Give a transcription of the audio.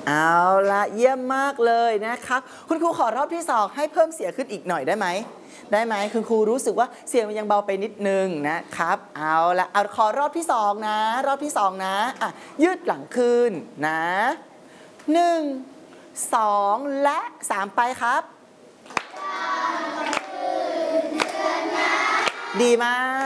เอาละเยี่ยมมากเลยนะครับคุณครูขอรอบที่2ให้เพิ่มเสียงขึ้นอีกหน่อยได้ไหมคุณครูรู้สึกว่าเสียงมันยังเบาไปนิดนึงนะครับเอาละเอาขอรอบที่2นะรอบที่2นะยืดหลังขึ้นนะ1 2และ3ไปครับดีมาก